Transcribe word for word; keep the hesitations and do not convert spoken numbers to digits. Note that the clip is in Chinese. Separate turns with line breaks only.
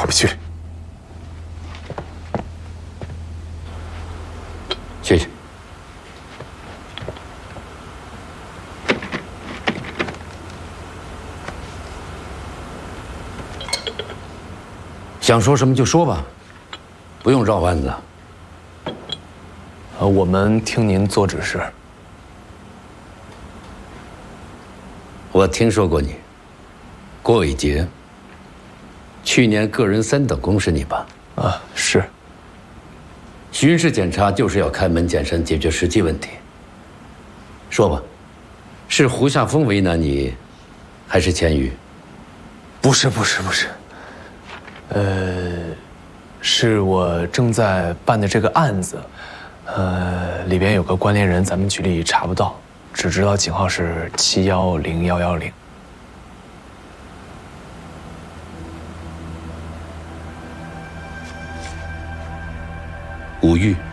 不去。
谢谢。想说什么就说吧，不用绕弯子。
呃，我们听您做指示。
我听说过你，郭伟杰。去年个人三等功是你吧？
啊，是。
巡视检查就是要开门见山解决实际问题。说吧，是胡夏峰为难你，还是钱宇？
不是，不是，不是。呃，是我正在办的这个案子，呃，里边有个关联人，咱们局里查不到，只知道警号是七幺零幺幺零。
吴玉。